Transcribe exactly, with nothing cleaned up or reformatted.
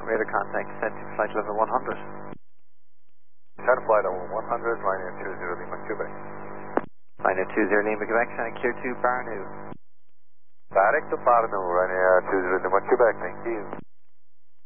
radar contact, descend to flight level one hundred. ten flight level one hundred, Ryanair two zero Lima, Quebec. Ryanair two zero Lima, Quebec, sounding clear to Barnu. Direct to Barnu, Ryanair two zero Lima, Quebec, thank you.